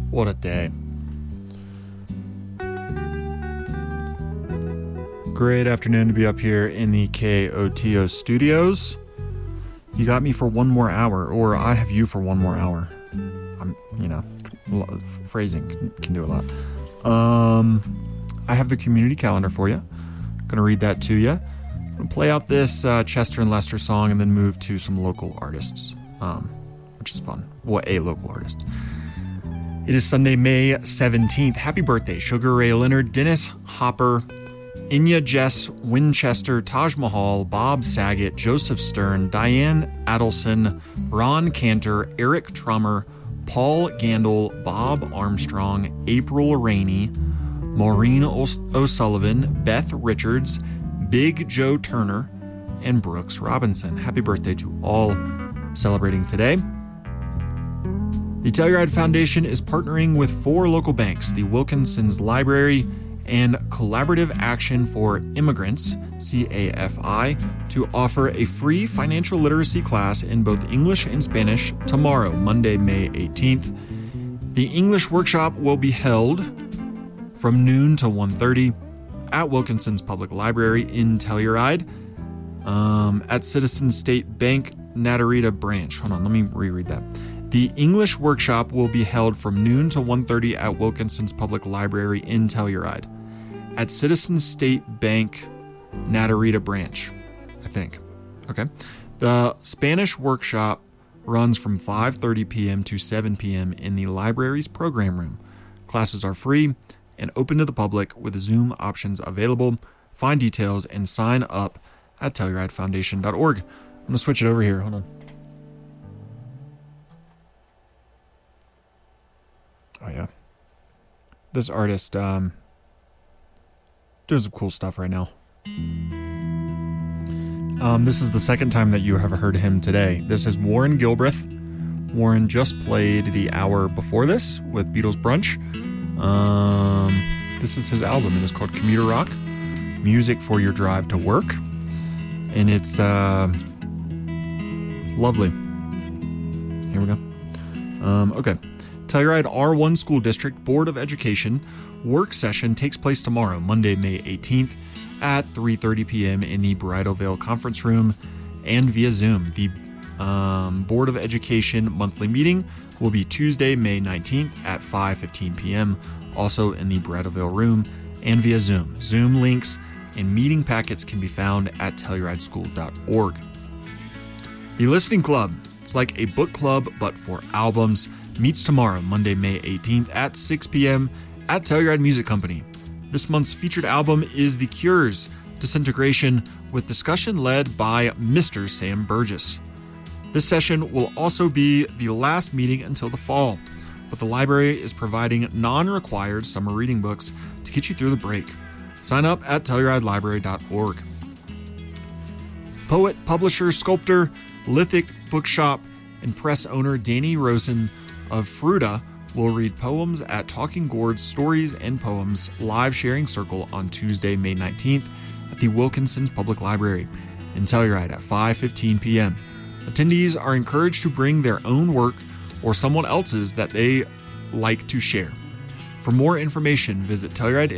What a day. Great afternoon to be up here in the KOTO studios. You got me for one more hour, or I have you for one more hour. Phrasing can do a lot. I have the community calendar for you. I'm going to read that to you. I'm going to play out this Chester and Lester song and then move to some local artists, which is fun. Well, a local artist. It is Sunday, May 17th. Happy birthday, Sugar Ray Leonard, Dennis Hopper, Inya Jess Winchester, Taj Mahal, Bob Saget, Joseph Stern, Diane Adelson, Ron Cantor, Eric Trummer, Paul Gandel, Bob Armstrong, April Rainey, Maureen O'Sullivan, Beth Richards, Big Joe Turner, and Brooks Robinson. Happy birthday to all celebrating today. The Telluride Foundation is partnering with 4 local banks, the Wilkinson's Library and Collaborative Action for Immigrants, CAFI, to offer a free financial literacy class in both English and Spanish tomorrow, Monday, May 18th. The English workshop will be held from noon to 1:30 at Wilkinson's Public Library in Telluride, at Citizens State Bank Natarita Branch. Hold on, let me reread that. The English workshop will be held from noon to 1:30 at Wilkinson's Public Library in Telluride, at Citizens State Bank Natarita Branch, I think. Okay. The Spanish workshop runs from 5:30 p.m. to 7 p.m. in the library's program room. Classes are free and open to the public with Zoom options available. Find details and sign up at TellurideFoundation.org. I'm going to switch it over here. Hold on. Oh, yeah. This artist doing some cool stuff right now. This is the second time that you have heard him today. This is Warren Gilbreth. Warren just played the hour before this with Beatles Brunch. This is his album. It is called Commuter Rock, Music for Your Drive to Work. And it's lovely. Here we go. Okay. Telluride R1 School District Board of Education work session takes place tomorrow, Monday, May 18th at 3:30 p.m. in the Bridalveil Conference Room and via Zoom. The Board of Education monthly meeting will be Tuesday, May 19th at 5:15 p.m., also in the Bridalveil Room and via Zoom. Zoom links and meeting packets can be found at TellurideSchool.org. The Listening Club, it's like a book club but for albums, meets tomorrow, Monday, May 18th at 6 p.m. at Telluride Music Company. This month's featured album is The Cure's Disintegration, with discussion led by Mr. Sam Burgess. This session will also be the last meeting until the fall, but the library is providing non-required summer reading books to get you through the break. Sign up at TellurideLibrary.org. Poet, publisher, sculptor, lithic bookshop, and press owner Danny Rosen of Fruta will read poems at Talking Gourds Stories and Poems live sharing circle on Tuesday, May 19th at the Wilkinson's Public Library in Telluride at 5:15 p.m. Attendees are encouraged to bring their own work or someone else's that they like to share. For more information, visit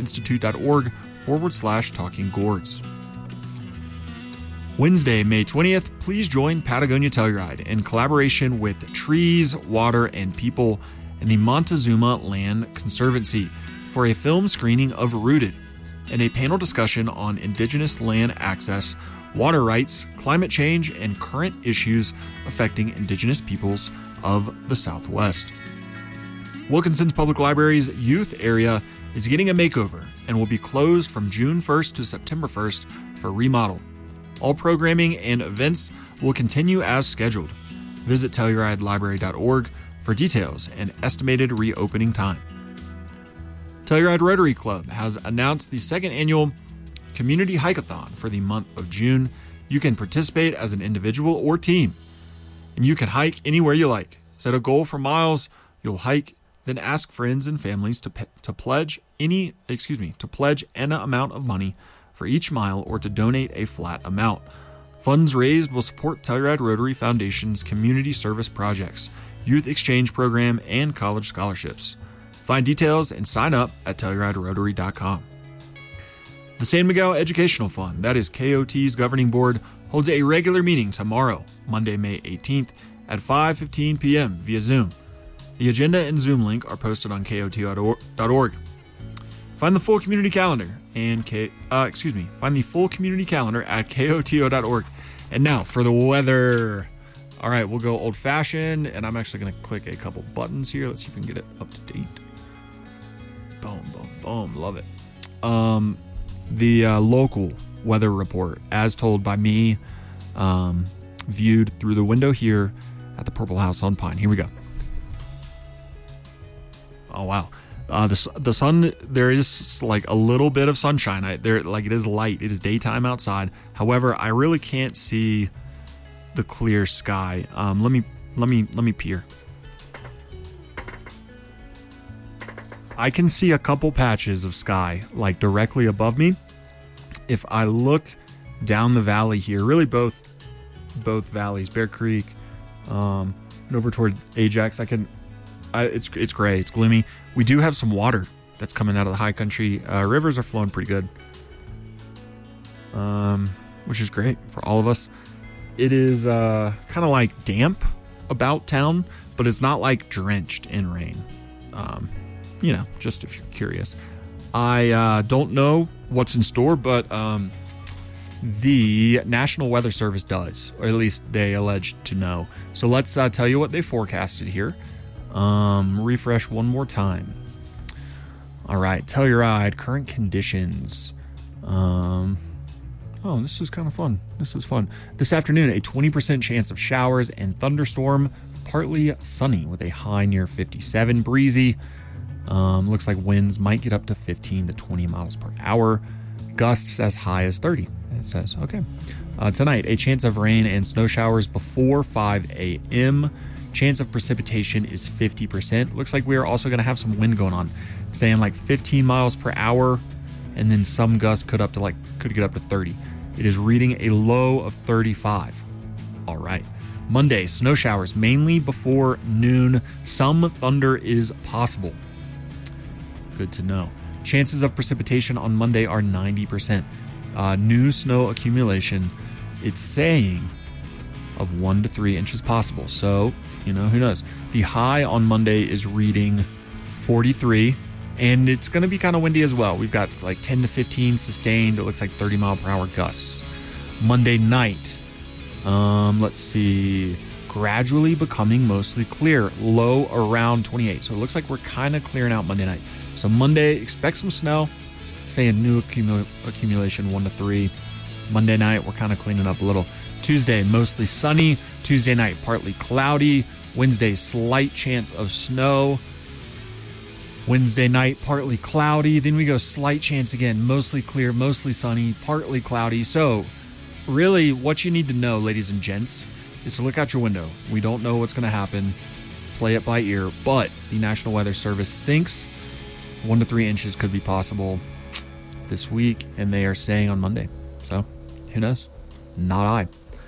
TellurideInstitute.org/Talking Gourds. Wednesday, May 20th, please join Patagonia Telluride in collaboration with Trees, Water, and People and the Montezuma Land Conservancy for a film screening of Rooted and a panel discussion on Indigenous land access, water rights, climate change, and current issues affecting Indigenous peoples of the Southwest. Wilkinson's Public Library's youth area is getting a makeover and will be closed from June 1st to September 1st for remodel. All programming and events will continue as scheduled. Visit TellurideLibrary.org for details and estimated reopening time. Telluride Rotary Club has announced the second annual Community Hike-a-thon for the month of June. You can participate as an individual or team, and you can hike anywhere you like. Set a goal for miles you'll hike, then ask friends and families to pledge an amount of money for each mile or to donate a flat amount. Funds raised will support Telluride Rotary Foundation's community service projects, youth exchange program, and college scholarships. Find details and sign up at TellurideRotary.com. The San Miguel Educational Fund, that is KOT's governing board, holds a regular meeting tomorrow, Monday, May 18th at 5:15 p.m. via Zoom. The agenda and Zoom link are posted on KOT.org. Find the full community calendar find the full community calendar at KOTO.org. And now for the weather. All right, we'll go old fashioned, and I'm actually going to click a couple buttons here. Let's see if we can get it up to date. Boom, boom, boom. Love it. The local weather report, as told by me, viewed through the window here at the Purple House on Pine. Here we go. Oh, wow. The sun, there is like a little bit of sunshine. It is light. It is daytime outside. However, I really can't see the clear sky. Let me peer. I can see a couple patches of sky like directly above me. If I look down the valley here, really both valleys, Bear Creek, and over toward Ajax, it's gray, it's gloomy. We do have some water that's coming out of the high country. Rivers are flowing pretty good, which is great for all of us. It is kind of like damp about town, but it's not like drenched in rain. Just if you're curious. I don't know what's in store, but the National Weather Service does, or at least they allege to know. So let's tell you what they forecasted here. Refresh one more time. All right, Telluride, current conditions. This is kind of fun. This is fun. This afternoon, a 20% chance of showers and thunderstorm, partly sunny with a high near 57, breezy. Looks like winds might get up to 15 to 20 miles per hour. Gusts as high as 30, it says. Okay. Tonight, a chance of rain and snow showers before 5 a.m. Chance of precipitation is 50%. Looks like we are also going to have some wind going on. It's saying like 15 miles per hour, and then some gusts could get up to 30. It is reading a low of 35. All right. Monday, snow showers mainly before noon. Some thunder is possible. Good to know. Chances of precipitation on Monday are 90%. New snow accumulation, it's saying of 1 to 3 inches possible. So, who knows? The high on Monday is reading 43, and it's going to be kind of windy as well. We've got like 10 to 15 sustained. It looks like 30 mile per hour gusts. Monday night, let's see, gradually becoming mostly clear, low around 28. So it looks like we're kind of clearing out Monday night. So Monday, expect some snow, saying new accumulation 1 to 3. Monday night, we're kind of cleaning up a little. Tuesday, mostly sunny. Tuesday night, partly cloudy. Wednesday, slight chance of snow. Wednesday night, partly cloudy. Then we go slight chance again, mostly clear, mostly sunny, partly cloudy. So really what you need to know, ladies and gents, is to look out your window. We don't know what's going to happen. Play it by ear. But the National Weather Service thinks 1 to 3 inches could be possible this week, and they are saying on Monday. So who knows? Not I.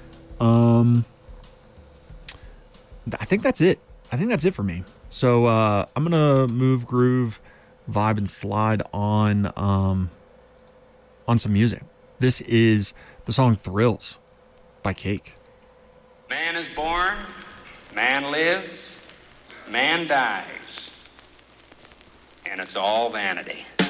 I think that's it. I think that's it for me. So I'm gonna move, groove, vibe, and slide on some music. This is the song "Thrills" by Cake. Man is born, man lives, man dies, and it's all vanity.